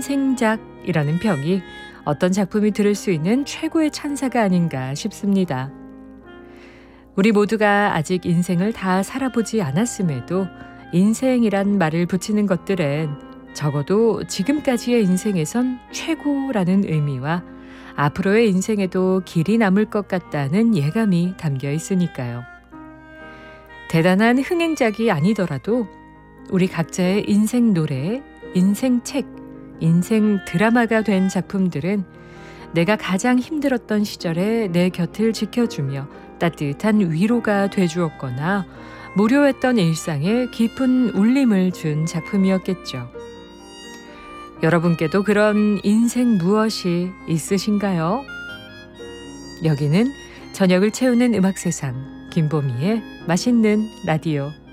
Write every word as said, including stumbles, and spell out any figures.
인생작이라는 평이 어떤 작품이 들을 수 있는 최고의 찬사가 아닌가 싶습니다. 우리 모두가 아직 인생을 다 살아보지 않았음에도 인생이란 말을 붙이는 것들은 적어도 지금까지의 인생에선 최고라는 의미와 앞으로의 인생에도 길이 남을 것 같다는 예감이 담겨 있으니까요. 대단한 흥행작이 아니더라도 우리 각자의 인생 노래, 인생 책, 인생 드라마가 된 작품들은 내가 가장 힘들었던 시절에 내 곁을 지켜주며 따뜻한 위로가 돼주었거나 무료했던 일상에 깊은 울림을 준 작품이었겠죠. 여러분께도 그런 인생 무엇이 있으신가요? 여기는 저녁을 채우는 음악 세상 김보미의 맛있는 라디오.